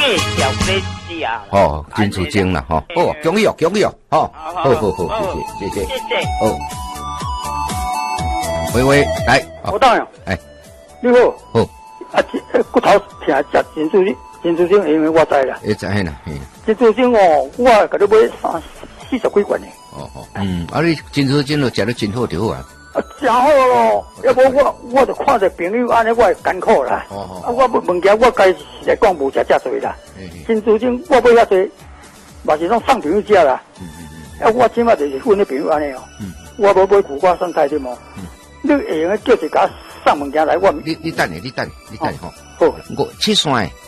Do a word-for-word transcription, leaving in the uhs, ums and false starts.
介绍给你啊。 哦，真出精了哈！哦，恭喜哦，恭喜哦！哦，好好好，谢谢谢谢谢谢。 哦，喂喂，来， 我大人， 哎， 你好， 好， 啊，骨头疼食珍珠珍珠精，因为我知啦。 会知嘿啦，嘿。 珍珠精哦，我甲你买三四十几罐呢。 哦哦，嗯，啊，你珍珠精就食得真好就好啊。 啊，真好咯！要不我我就看着朋友安尼，我会艰苦啦。 哦哦。 啊，我物件我家实在讲无食遮多啦。珍珠精我买遐多，嘛是拢送朋友食啦。嗯嗯嗯。啊，我即马就是分咧朋友安尼哦。嗯。我无买苦瓜送菜的嘛。嗯。你会用叫一家送物件来，我。 你你等下，你等下，你等下吼。 好。 我七山诶，